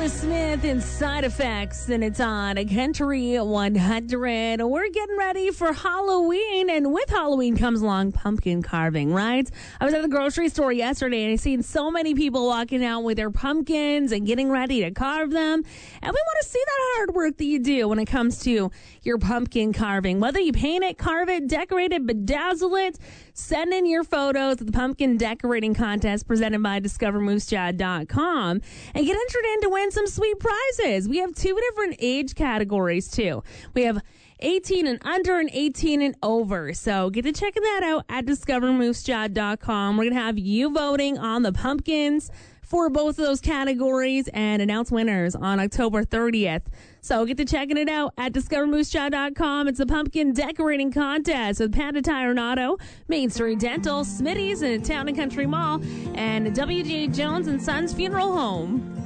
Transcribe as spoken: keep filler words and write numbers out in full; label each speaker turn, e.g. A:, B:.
A: Taylor Smith and Side Effects, and it's on a Country one hundred. We're getting ready for Halloween, and with Halloween comes along pumpkin carving, right? I was at the grocery store yesterday, and I seen so many people walking out with their pumpkins and getting ready to carve them. And we want to see that hard work that you do when it comes to your pumpkin carving. Whether you paint it, carve it, decorate it, bedazzle it, send in your photos at the pumpkin decorating contest presented by discover moose jaw dot com and get entered in to win some sweet prizes. We have two different age categories, too. We have eighteen and under and eighteen and over. So get to checking that out at discover moose jaw dot com. We're going to have you voting on the pumpkins for both of those categories and announce winners on October thirtieth. So get to checking it out at discover moose jaw dot com. It's a pumpkin decorating contest with Panda Tire and Auto, Main Street Dental, Smitty's and Town and Country Mall, and W J Jones and Sons Funeral Home.